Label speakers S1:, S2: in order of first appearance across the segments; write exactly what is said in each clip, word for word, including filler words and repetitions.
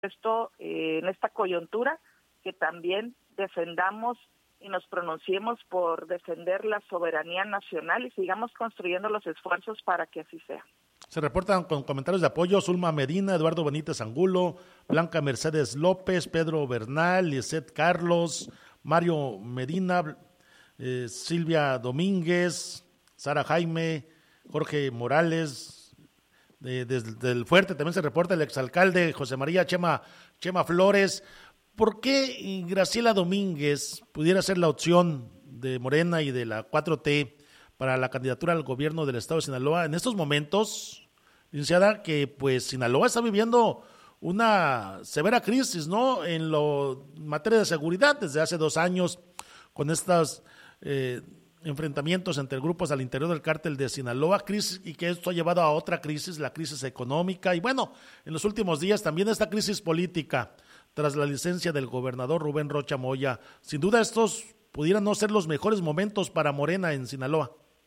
S1: esto, eh, en esta coyuntura, que también defendamos y nos pronunciemos por defender la soberanía nacional y sigamos construyendo los esfuerzos para que así sea.
S2: Se reportan con comentarios de apoyo Zulma Medina, Eduardo Benítez Angulo, Blanca Mercedes López, Pedro Bernal, Lisette Carlos, Mario Medina, eh, Silvia Domínguez, Sara Jaime, Jorge Morales. Eh, desde el Fuerte también se reporta el exalcalde José María Chema, Chema Flores. ¿Por qué Graciela Domínguez pudiera ser la opción de Morena y de la cuatro T para la candidatura al gobierno del estado de Sinaloa en estos momentos, licenciada, que pues Sinaloa está viviendo una severa crisis, ¿no? En lo en materia de seguridad desde hace dos años con estos eh, enfrentamientos entre grupos al interior del cártel de Sinaloa, crisis, y que esto ha llevado a otra crisis, la crisis económica, y bueno, en los últimos días también esta crisis política tras la licencia del gobernador Rubén Rocha Moya. Sin duda estos pudieran no ser los mejores momentos para Morena en Sinaloa.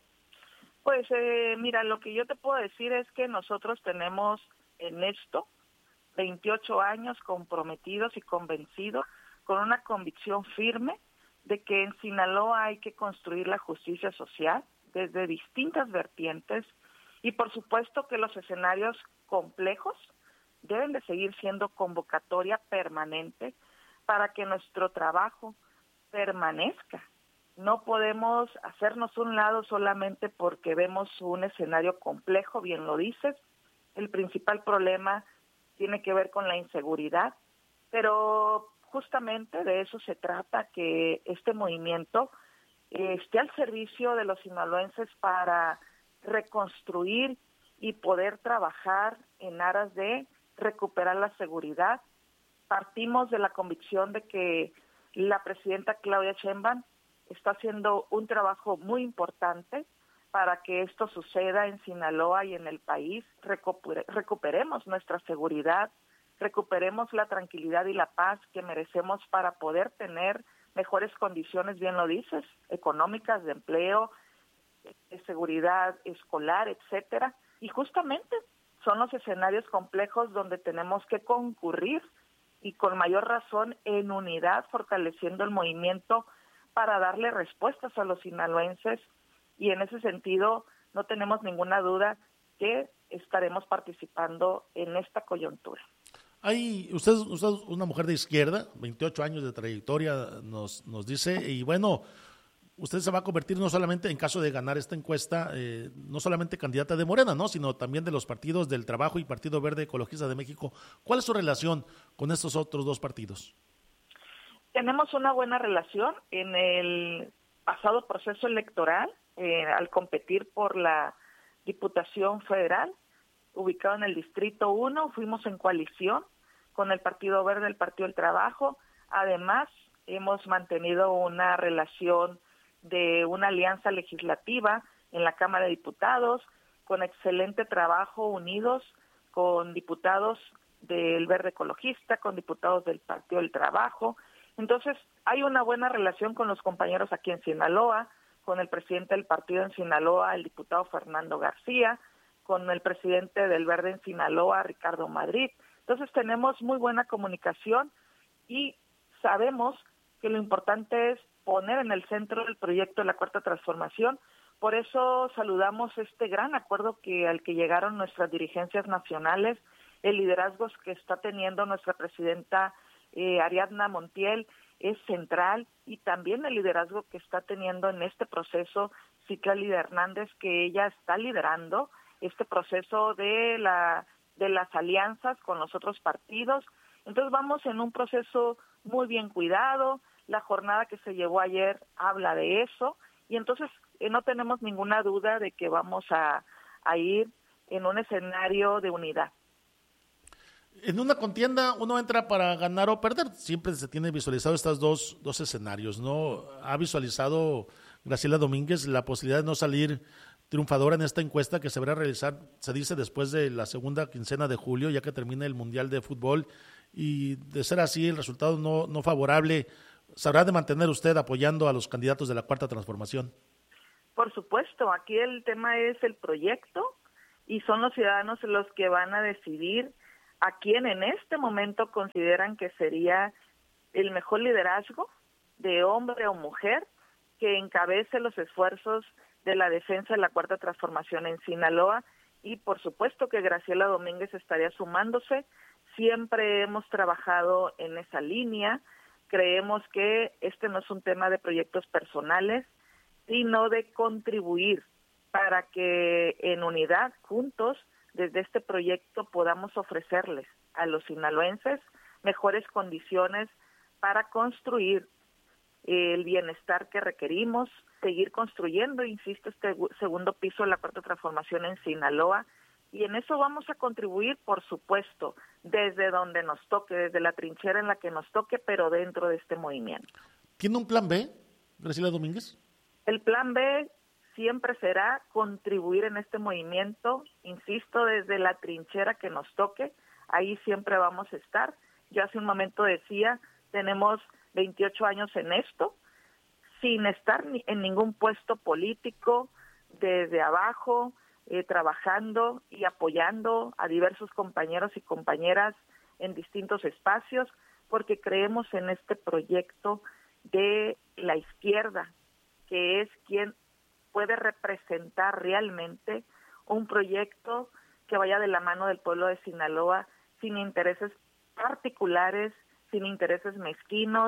S1: Pues eh, mira, lo que yo te puedo decir es que nosotros tenemos en esto veintiocho años comprometidos y convencidos con una convicción firme de que en Sinaloa hay que construir la justicia social desde distintas vertientes y por supuesto que los escenarios complejos deben de seguir siendo convocatoria permanente para que nuestro trabajo permanezca. No podemos hacernos un lado solamente porque vemos un escenario complejo, bien lo dices. El principal problema tiene que ver con la inseguridad, pero justamente de eso se trata, que este movimiento eh, esté al servicio de los sinaloenses para reconstruir y poder trabajar en aras de recuperar la seguridad. Partimos de la convicción de que la presidenta Claudia Sheinbaum está haciendo un trabajo muy importante para que esto suceda en Sinaloa y en el país. Recuper- recuperemos nuestra seguridad, recuperemos la tranquilidad y la paz que merecemos para poder tener mejores condiciones, bien lo dices, económicas, de empleo, de seguridad escolar, etcétera. Y justamente son los escenarios complejos donde tenemos que concurrir y con mayor razón en unidad, fortaleciendo el movimiento para darle respuestas a los sinaloenses, y en ese sentido no tenemos ninguna duda que estaremos participando en esta coyuntura.
S2: Hay, usted, usted es una mujer de izquierda, veintiocho años de trayectoria nos, nos dice, y bueno, usted se va a convertir no solamente, en caso de ganar esta encuesta, eh, no solamente candidata de Morena, ¿no?, sino también de los partidos del Trabajo y Partido Verde Ecologista de México. ¿Cuál es su relación con estos otros dos partidos?
S1: Tenemos una buena relación. En el pasado proceso electoral, eh, al competir por la Diputación Federal, ubicado en el Distrito uno, fuimos en coalición con el Partido Verde, el Partido del Trabajo. Además, hemos mantenido una relación de una alianza legislativa en la Cámara de Diputados, con excelente trabajo unidos con diputados del Verde Ecologista, con diputados del Partido del Trabajo. Entonces, hay una buena relación con los compañeros aquí en Sinaloa, con el presidente del partido en Sinaloa, el diputado Fernando García, con el presidente del Verde en Sinaloa, Ricardo Madrid. Entonces, tenemos muy buena comunicación y sabemos que lo importante es poner en el centro del proyecto de la Cuarta Transformación. Por eso saludamos este gran acuerdo que al que llegaron nuestras dirigencias nacionales, el liderazgo que está teniendo nuestra presidenta Eh, Ariadna Montiel es central, y también el liderazgo que está teniendo en este proceso Citlali Hernández, que ella está liderando este proceso de la de las alianzas con los otros partidos. Entonces vamos en un proceso muy bien cuidado. La jornada que se llevó ayer habla de eso, y entonces eh, no tenemos ninguna duda de que vamos a, a ir en un escenario de unidad.
S2: En una contienda uno entra para ganar o perder, siempre se tiene visualizado estos dos, dos escenarios, ¿no? Ha visualizado Graciela Domínguez la posibilidad de no salir triunfadora en esta encuesta que se va a realizar, se dice, después de la segunda quincena de julio, ya que termine el Mundial de Fútbol, y de ser así el resultado no, no favorable, ¿sabrá de mantener usted apoyando a los candidatos de la Cuarta Transformación?
S1: Por supuesto, aquí el tema es el proyecto y son los ciudadanos los que van a decidir a quien en este momento consideran que sería el mejor liderazgo de hombre o mujer que encabece los esfuerzos de la defensa de la Cuarta Transformación en Sinaloa, y por supuesto que Graciela Domínguez estaría sumándose. Siempre hemos trabajado en esa línea. Creemos que este no es un tema de proyectos personales, sino de contribuir para que en unidad, juntos, desde este proyecto podamos ofrecerles a los sinaloenses mejores condiciones para construir el bienestar que requerimos, seguir construyendo, insisto, este segundo piso de la Cuarta Transformación en Sinaloa, y en eso vamos a contribuir, por supuesto, desde donde nos toque, desde la trinchera en la que nos toque, pero dentro de este movimiento.
S2: ¿Tiene un plan B, Graciela Domínguez?
S1: El plan B siempre será contribuir en este movimiento, insisto, desde la trinchera que nos toque, ahí siempre vamos a estar. Yo hace un momento decía, tenemos veintiocho años en esto, sin estar en ningún puesto político, desde abajo, eh, trabajando y apoyando a diversos compañeros y compañeras en distintos espacios, porque creemos en este proyecto de la izquierda, que es quien puede representar realmente un proyecto que vaya de la mano del pueblo de Sinaloa, sin intereses particulares, sin intereses mezquinos,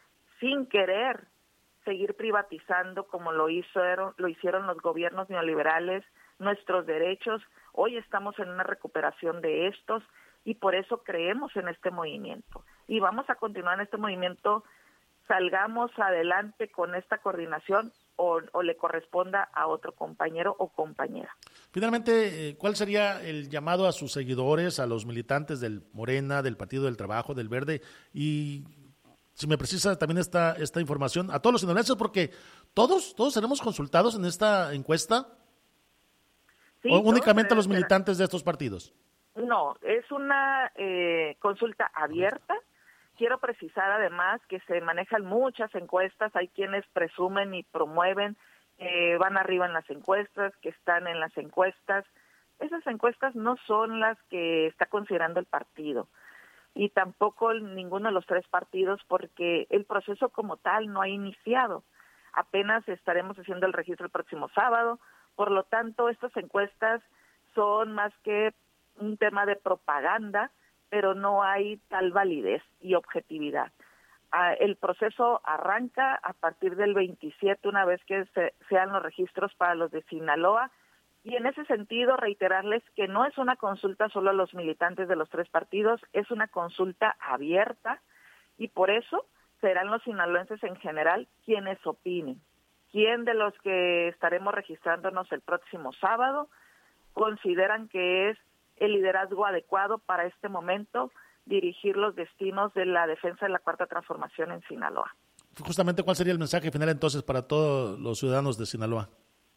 S1: sin querer seguir privatizando como lo hizo, lo hicieron los gobiernos neoliberales, nuestros derechos. Hoy estamos en una recuperación de estos y por eso creemos en este movimiento. Y vamos a continuar en este movimiento, salgamos adelante con esta coordinación o, o le corresponda a otro compañero o compañera.
S2: Finalmente, ¿cuál sería el llamado a sus seguidores, a los militantes del Morena, del Partido del Trabajo, del Verde? Y si me precisa también esta, esta información, a todos los sinaloenses, porque todos, todos seremos consultados en esta encuesta, sí, o únicamente a los militantes de estos partidos.
S1: No, es una eh, consulta abierta. Quiero precisar además que se manejan muchas encuestas, hay quienes presumen y promueven que eh, van arriba en las encuestas, que están en las encuestas. Esas encuestas no son las que está considerando el partido y tampoco ninguno de los tres partidos, porque el proceso como tal no ha iniciado. Apenas estaremos haciendo el registro el próximo sábado, por lo tanto estas encuestas son más que un tema de propaganda, pero no hay tal validez y objetividad. Ah, el proceso arranca a partir del veintisiete, una vez que se, sean los registros para los de Sinaloa, y en ese sentido reiterarles que no es una consulta solo a los militantes de los tres partidos, es una consulta abierta, y por eso serán los sinaloenses en general quienes opinen. ¿Quién de los que estaremos registrándonos el próximo sábado consideran que es el liderazgo adecuado para este momento dirigir los destinos de la defensa de la Cuarta Transformación en Sinaloa?
S2: Justamente, ¿cuál sería el mensaje final entonces para todos los ciudadanos de Sinaloa?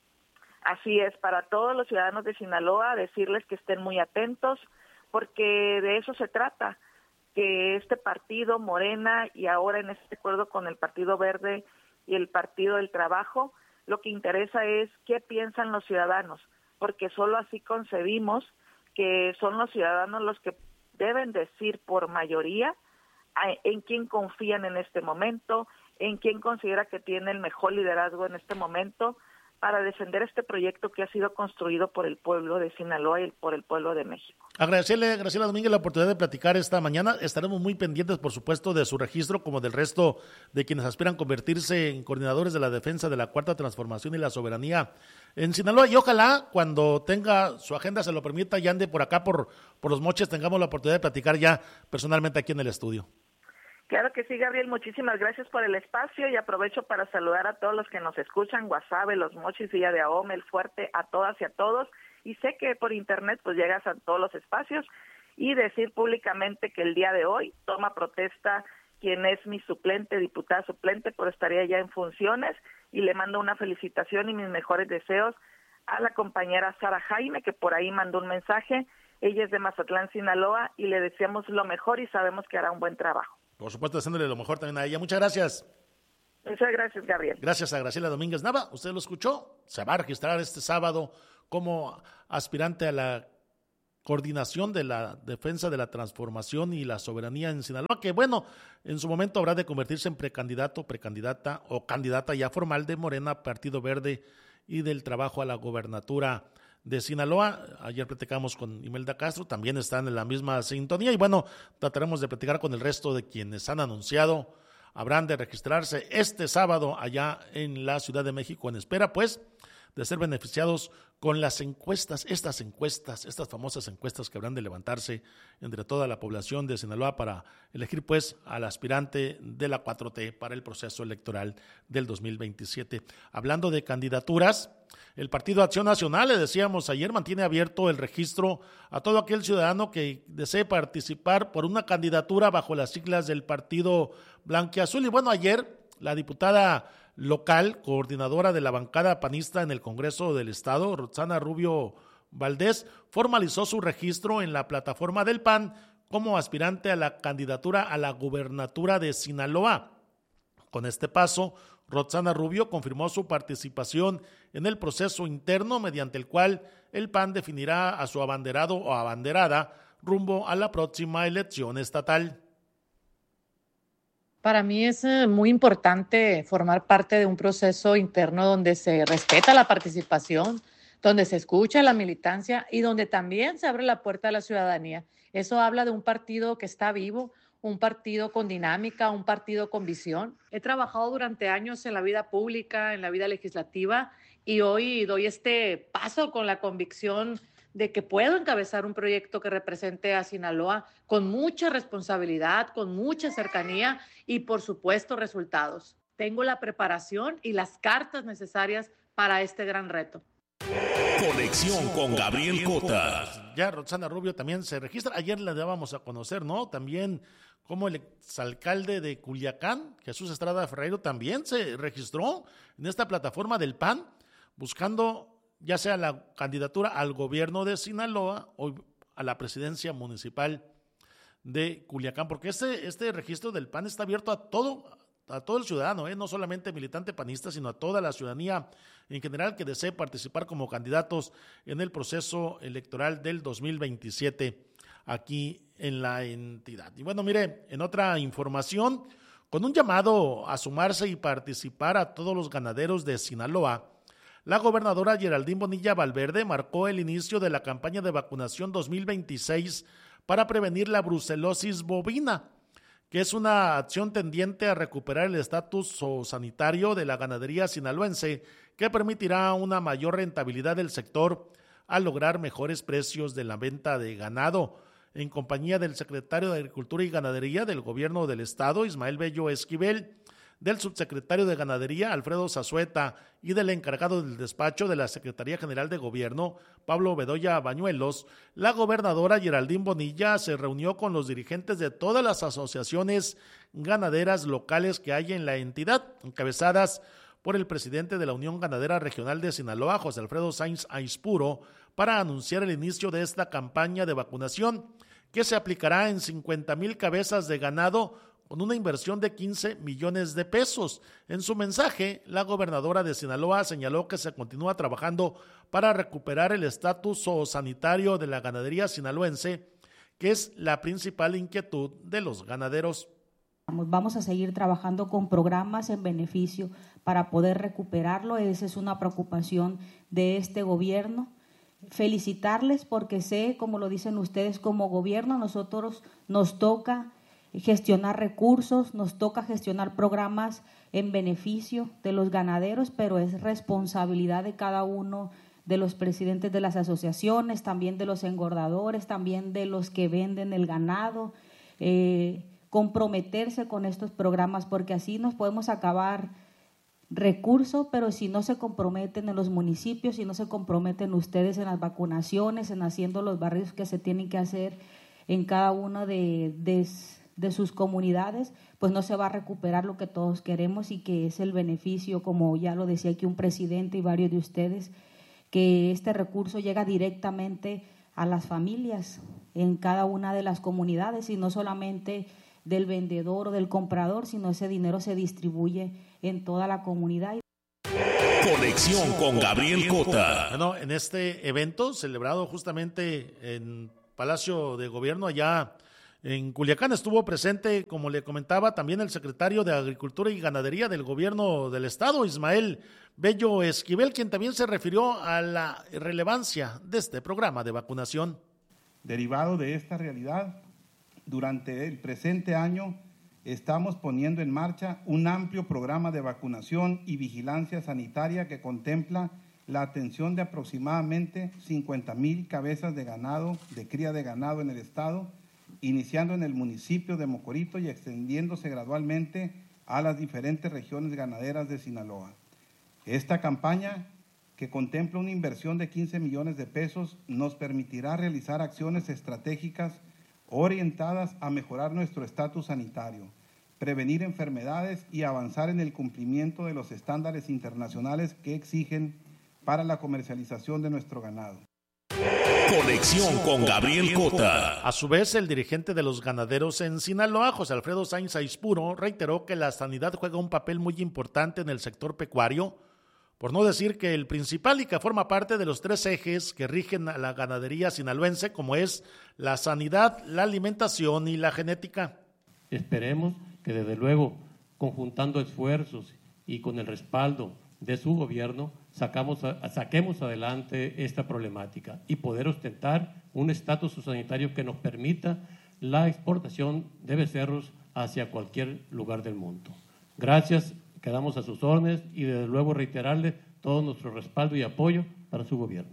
S1: Así es, para todos los ciudadanos de Sinaloa, decirles que estén muy atentos, porque de eso se trata, que este partido, Morena, y ahora en este acuerdo con el Partido Verde y el Partido del Trabajo, lo que interesa es qué piensan los ciudadanos, porque solo así concebimos que son los ciudadanos los que deben decir por mayoría en quién confían en este momento, en quién considera que tiene el mejor liderazgo en este momento para defender este proyecto que ha sido construido por el pueblo de Sinaloa y por el pueblo de México.
S2: Agradecerle a Graciela Domínguez la oportunidad de platicar esta mañana. Estaremos muy pendientes, por supuesto, de su registro, como del resto de quienes aspiran a convertirse en coordinadores de la defensa de la Cuarta Transformación y la soberanía en Sinaloa. Y ojalá, cuando tenga su agenda, se lo permita, y ande por acá, por, por Los Mochis, tengamos la oportunidad de platicar ya personalmente aquí en el estudio.
S1: Claro que sí, Gabriel, muchísimas gracias por el espacio y aprovecho para saludar a todos los que nos escuchan, Guasave, Los Mochis, Villa de Ahome, El Fuerte, a todas y a todos, y sé que por internet pues llegas a todos los espacios, y decir públicamente que el día de hoy toma protesta quien es mi suplente, diputada suplente, pero estaría ya en funciones, y le mando una felicitación y mis mejores deseos a la compañera Sara Jaime, que por ahí mandó un mensaje. Ella es de Mazatlán, Sinaloa, y le deseamos lo mejor y sabemos que hará un buen trabajo.
S2: Por supuesto, haciéndole lo mejor también a ella. Muchas gracias.
S1: Muchas gracias, Gabriel.
S2: Gracias a Graciela Domínguez Nava. Usted lo escuchó. Se va a registrar este sábado como aspirante a la coordinación de la defensa de la transformación y la soberanía en Sinaloa, que bueno, en su momento habrá de convertirse en precandidato, precandidata o candidata ya formal de Morena, Partido Verde y del Trabajo a la gobernatura de Sinaloa. Ayer platicamos con Imelda Castro, también están en la misma sintonía y bueno, trataremos de platicar con el resto de quienes han anunciado habrán de registrarse este sábado allá en la Ciudad de México en espera pues de ser beneficiados con las encuestas, estas encuestas, estas famosas encuestas que habrán de levantarse entre toda la población de Sinaloa para elegir pues al aspirante de la cuatro T para el proceso electoral del dos mil veintisiete. Hablando de candidaturas, el Partido Acción Nacional, le decíamos ayer, mantiene abierto el registro a todo aquel ciudadano que desee participar por una candidatura bajo las siglas del Partido Blanquiazul. Y bueno, ayer la diputada local, coordinadora de la bancada panista en el Congreso del Estado, Roxana Rubio Valdés, formalizó su registro en la plataforma del P A N como aspirante a la candidatura a la gubernatura de Sinaloa. Con este paso, Roxana Rubio confirmó su participación en el proceso interno mediante el cual el P A N definirá a su abanderado o abanderada rumbo a la próxima elección estatal.
S3: Para mí es eh, muy importante formar parte de un proceso interno donde se respeta la participación, donde se escucha la militancia y donde también se abre la puerta a la ciudadanía. Eso habla de un partido que está vivo, un partido con dinámica, un partido con visión. He trabajado durante años en la vida pública, en la vida legislativa y hoy doy este paso con la convicción de que puedo encabezar un proyecto que represente a Sinaloa con mucha responsabilidad, con mucha cercanía y, por supuesto, resultados. Tengo la preparación y las cartas necesarias para este gran reto.
S4: Conexión con Gabriel Cota.
S2: Ya Roxana Rubio también se registra. Ayer la dábamos a conocer, ¿no? También como el exalcalde de Culiacán, Jesús Estrada Ferreiro, también se registró en esta plataforma del P A N buscando ya sea la candidatura al gobierno de Sinaloa o a la presidencia municipal de Culiacán, porque este, este registro del P A N está abierto a todo, a todo el ciudadano, ¿eh? No solamente militante panista, sino a toda la ciudadanía en general que desee participar como candidatos en el proceso electoral del dos mil veintisiete aquí en la entidad. Y bueno, mire, en otra información, con un llamado a sumarse y participar a todos los ganaderos de Sinaloa, la gobernadora Geraldine Bonilla Valverde marcó el inicio de la campaña de vacunación dos mil veintiséis para prevenir la brucelosis bovina, que es una acción tendiente a recuperar el estatus sanitario de la ganadería sinaloense, que permitirá una mayor rentabilidad del sector al lograr mejores precios de la venta de ganado. En compañía del secretario de Agricultura y Ganadería del Gobierno del Estado, Ismael Bello Esquivel, del subsecretario de Ganadería, Alfredo Zazueta, y del encargado del despacho de la Secretaría General de Gobierno, Pablo Bedoya Bañuelos, la gobernadora Geraldine Bonilla se reunió con los dirigentes de todas las asociaciones ganaderas locales que hay en la entidad, encabezadas por el presidente de la Unión Ganadera Regional de Sinaloa, José Alfredo Sainz Aispuro, para anunciar el inicio de esta campaña de vacunación, que se aplicará en cincuenta mil cabezas de ganado con una inversión de quince millones de pesos. En su mensaje, la gobernadora de Sinaloa señaló que se continúa trabajando para recuperar el estatus zoosanitario de la ganadería sinaloense, que es la principal inquietud de los ganaderos.
S5: Vamos a seguir trabajando con programas en beneficio para poder recuperarlo. Esa es una preocupación de este gobierno. Felicitarles porque sé, como lo dicen ustedes, como gobierno nosotros nos toca gestionar recursos, nos toca gestionar programas en beneficio de los ganaderos, pero es responsabilidad de cada uno de los presidentes de las asociaciones, también de los engordadores, también de los que venden el ganado, eh, comprometerse con estos programas, porque así nos podemos acabar recursos, pero si no se comprometen en los municipios, si no se comprometen ustedes en las vacunaciones, en haciendo los barrios que se tienen que hacer en cada una de, de de sus comunidades, pues no se va a recuperar lo que todos queremos y que es el beneficio, como ya lo decía aquí un presidente y varios de ustedes, que este recurso llega directamente a las familias en cada una de las comunidades y no solamente del vendedor o del comprador, sino ese dinero se distribuye en toda la comunidad.
S4: Conexión con Gabriel Cota.
S2: Bueno, en este evento celebrado justamente en Palacio de Gobierno allá en Culiacán. Estuvo presente, como le comentaba, también el secretario de Agricultura y Ganadería del Gobierno del Estado, Ismael Bello Esquivel, quien también se refirió a la relevancia de este programa de vacunación.
S6: Derivado de esta realidad, durante el presente año estamos poniendo en marcha un amplio programa de vacunación y vigilancia sanitaria que contempla la atención de aproximadamente cincuenta mil cabezas de ganado, de cría de ganado en el estado, iniciando en el municipio de Mocorito y extendiéndose gradualmente a las diferentes regiones ganaderas de Sinaloa. Esta campaña, que contempla una inversión de quince millones de pesos, nos permitirá realizar acciones estratégicas orientadas a mejorar nuestro estatus sanitario, prevenir enfermedades y avanzar en el cumplimiento de los estándares internacionales que exigen para la comercialización de nuestro ganado.
S4: Conexión con Gabriel Cota.
S2: A su vez, el dirigente de los ganaderos en Sinaloa, José Alfredo Sainz Aispuro, reiteró que la sanidad juega un papel muy importante en el sector pecuario, por no decir que el principal, y que forma parte de los tres ejes que rigen a la ganadería sinaloense, como es la sanidad, la alimentación y la genética.
S7: Esperemos que desde luego, conjuntando esfuerzos y con el respaldo de su gobierno, sacamos a, saquemos adelante esta problemática y poder ostentar un estatus sanitario que nos permita la exportación de becerros hacia cualquier lugar del mundo. Gracias. Quedamos a sus órdenes y desde luego reiterarle todo nuestro respaldo y apoyo para su gobierno.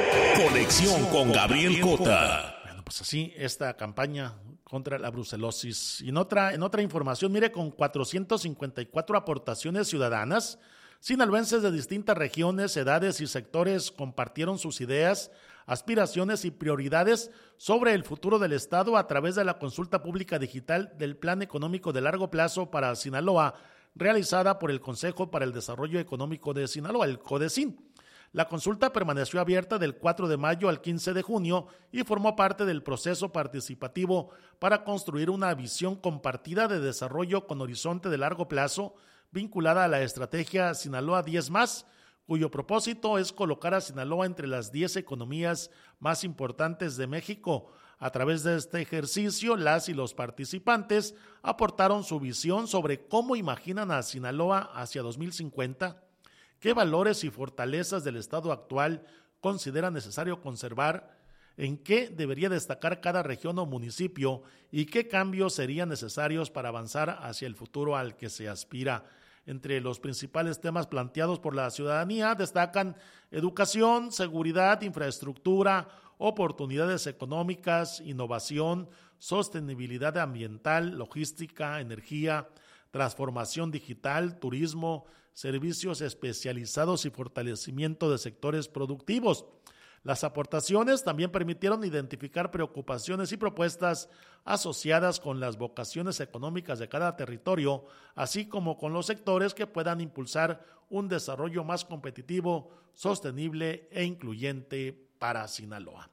S4: Conexión con Gabriel Cota.
S2: Bueno, pues así esta campaña contra la brucelosis. Y en otra, en otra información, mire, con cuatrocientas cincuenta y cuatro aportaciones ciudadanas, sinaloenses de distintas regiones, edades y sectores compartieron sus ideas, aspiraciones y prioridades sobre el futuro del Estado a través de la consulta pública digital del Plan Económico de Largo Plazo para Sinaloa, realizada por el Consejo para el Desarrollo Económico de Sinaloa, el CODESIN. La consulta permaneció abierta del cuatro de mayo al quince de junio y formó parte del proceso participativo para construir una visión compartida de desarrollo con horizonte de largo plazo vinculada a la estrategia Sinaloa diez más, cuyo propósito es colocar a Sinaloa entre las diez economías más importantes de México. A través de este ejercicio, las y los participantes aportaron su visión sobre cómo imaginan a Sinaloa hacia dos mil cincuenta, qué valores y fortalezas del estado actual consideran necesario conservar, en qué debería destacar cada región o municipio y qué cambios serían necesarios para avanzar hacia el futuro al que se aspira. Entre los principales temas planteados por la ciudadanía destacan educación, seguridad, infraestructura, oportunidades económicas, innovación, sostenibilidad ambiental, logística, energía, transformación digital, turismo, servicios especializados y fortalecimiento de sectores productivos. Las aportaciones también permitieron identificar preocupaciones y propuestas asociadas con las vocaciones económicas de cada territorio, así como con los sectores que puedan impulsar un desarrollo más competitivo, sostenible e incluyente para Sinaloa.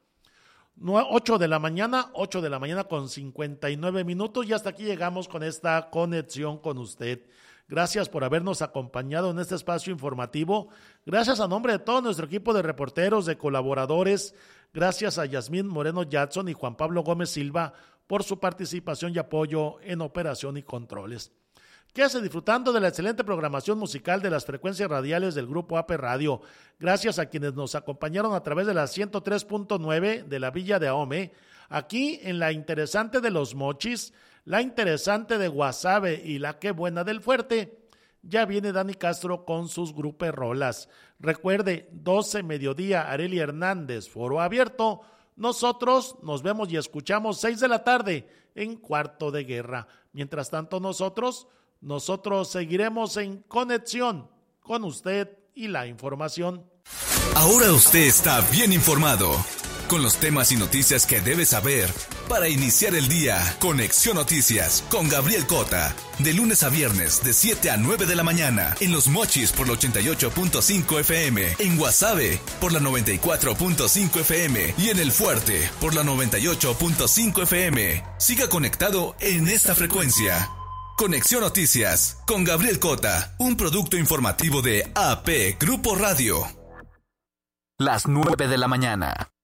S2: ocho de la mañana, ocho de la mañana con cincuenta y nueve minutos, y hasta aquí llegamos con esta conexión con usted. Gracias por habernos acompañado en este espacio informativo. Gracias a nombre de todo nuestro equipo de reporteros, de colaboradores. Gracias a Yasmín Moreno Jackson y Juan Pablo Gómez Silva por su participación y apoyo en operación y controles. Quédese disfrutando de la excelente programación musical de las frecuencias radiales del Grupo A P Radio. Gracias a quienes nos acompañaron a través de la ciento tres punto nueve de la Villa de Ahome, aquí en la interesante de Los Mochis, la interesante de Guasave y la Qué Buena del Fuerte. Ya viene Dani Castro con sus gruperrolas. Recuerde, doce mediodía, Arely Hernández, foro abierto. Nosotros nos vemos y escuchamos seis de la tarde en Cuarto de Guerra. Mientras tanto, nosotros, nosotros seguiremos en conexión con usted y la información.
S8: Ahora usted está bien informado con los temas y noticias que debe saber para iniciar el día. Conexión Noticias con Gabriel Cota, de lunes a viernes de siete a nueve de la mañana en Los Mochis por la ochenta y ocho punto cinco F M, en Guasave por la noventa y cuatro punto cinco F M y en El Fuerte por la noventa y ocho punto cinco F M. Siga conectado en esta frecuencia. Conexión Noticias con Gabriel Cota, un producto informativo de A P Grupo Radio.
S9: Las nueve de la mañana.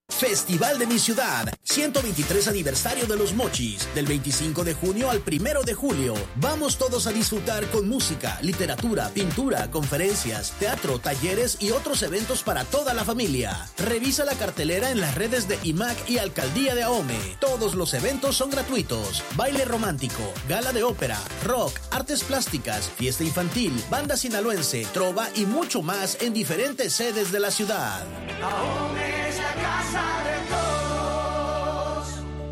S9: Festival de mi ciudad, ciento veintitrés aniversario de los Mochis, del veinticinco de junio al primero de julio. Vamos todos a disfrutar con música, literatura, pintura, conferencias, teatro, talleres y otros eventos para toda la familia. Revisa la cartelera en las redes de I M A C y Alcaldía de Ahome. Todos los eventos son gratuitos. Baile romántico, gala de ópera, rock, artes plásticas, fiesta infantil, banda sinaloense, trova y mucho más en diferentes sedes de la ciudad.
S10: Ahome es la casa de todos.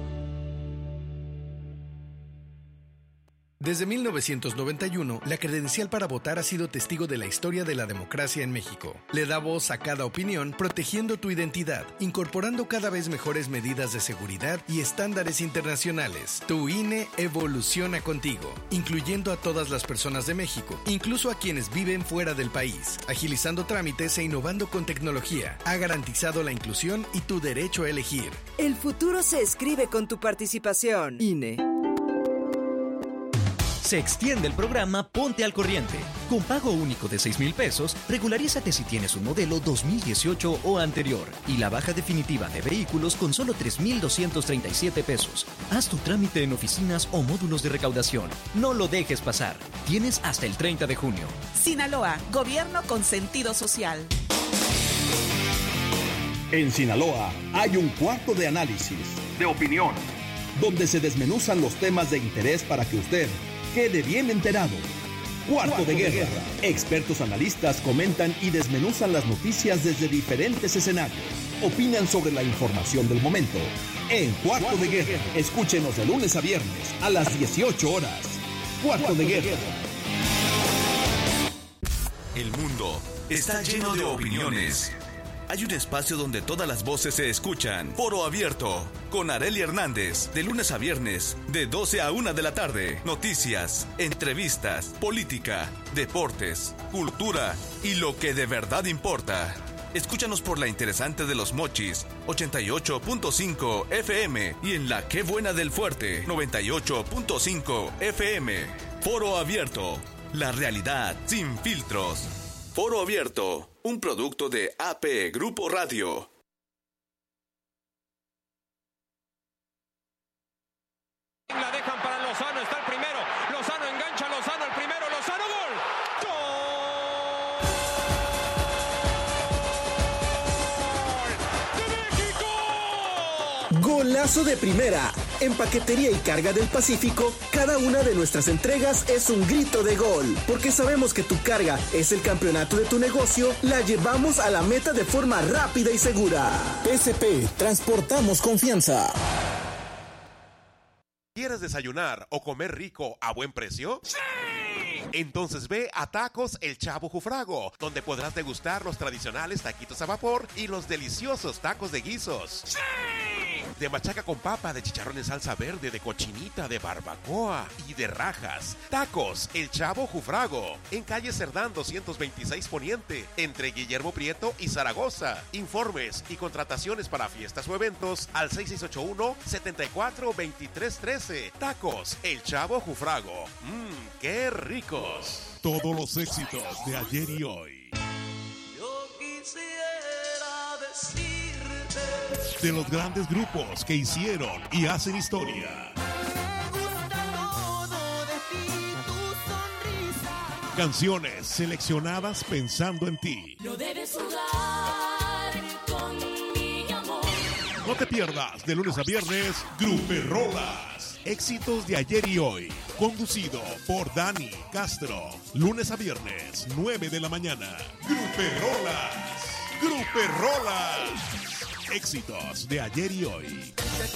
S11: Desde mil novecientos noventa y uno, la credencial para votar ha sido testigo de la historia de la democracia en México. Le da voz a cada opinión, protegiendo tu identidad, incorporando cada vez mejores medidas de seguridad y estándares internacionales. Tu I N E evoluciona contigo, incluyendo a todas las personas de México, incluso a quienes viven fuera del país, agilizando trámites e innovando con tecnología. Ha garantizado la inclusión y tu derecho a elegir.
S12: El futuro se escribe con tu participación. I N E.
S13: Se extiende el programa Ponte al Corriente. Con pago único de seis mil pesos, regularízate si tienes un modelo dos mil dieciocho o anterior y la baja definitiva de vehículos con solo tres mil doscientos treinta y siete pesos. Haz tu trámite en oficinas o módulos de recaudación. No lo dejes pasar. Tienes hasta el treinta de junio.
S14: Sinaloa, gobierno con sentido social.
S15: En Sinaloa hay un cuarto de análisis, de opinión, donde se desmenuzan los temas de interés para que usted quede bien enterado. Cuarto, Cuarto de, guerra. de guerra. Expertos analistas comentan y desmenuzan las noticias desde diferentes escenarios. Opinan sobre la información del momento. En Cuarto, Cuarto de, de guerra. guerra. Escúchenos de lunes a viernes a las dieciocho horas. Cuarto, Cuarto de, guerra. de guerra.
S8: El mundo está lleno de opiniones. Hay un espacio donde todas las voces se escuchan. Foro Abierto, con Arely Hernández, de lunes a viernes, de doce a una de la tarde. Noticias, entrevistas, política, deportes, cultura y lo que de verdad importa. Escúchanos por la interesante de los Mochis, ochenta y ocho punto cinco F M, y en la Qué Buena del Fuerte, noventa y ocho punto cinco F M. Foro Abierto, la realidad sin filtros. Foro Abierto, un producto de A P Grupo Radio.
S16: La dejan para Lozano, está el primero. Lozano engancha, Lozano el primero, Lozano, gol. ¡Gol de México!
S17: Golazo de primera. En Paquetería y Carga del Pacífico, cada una de nuestras entregas es un grito de gol. Porque sabemos que tu carga es el campeonato de tu negocio, la llevamos a la meta de forma rápida y segura. P S P, transportamos confianza.
S18: ¿Quieres desayunar o comer rico a buen precio? ¡Sí! Entonces ve a Tacos El Chavo Jufrago, donde podrás degustar los tradicionales taquitos a vapor y los deliciosos tacos de guisos. ¡Sí! De machaca con papa, de chicharrón en salsa verde, de cochinita, de barbacoa y de rajas. Tacos El Chavo Jufrago, en calle Cerdán doscientos veintiséis Poniente, entre Guillermo Prieto y Zaragoza. Informes y contrataciones para fiestas o eventos al seis seis ocho uno, siete cuatro, dos tres uno tres. Tacos El Chavo Jufrago. Mmm, qué ricos.
S4: Todos los éxitos de ayer y hoy.
S10: Yo quisiera decirte
S4: de los grandes grupos que hicieron y hacen historia.
S10: Me gusta todo de ti, tu sonrisa.
S4: Canciones seleccionadas pensando en ti.
S10: No debes jugar con mi amor.
S4: No te pierdas de lunes a viernes Gruperrolas. Éxitos de ayer y hoy. Conducido por Dani Castro. Lunes a viernes, nueve de la mañana. Gruperrolas. Gruperrolas. Éxitos de ayer y hoy.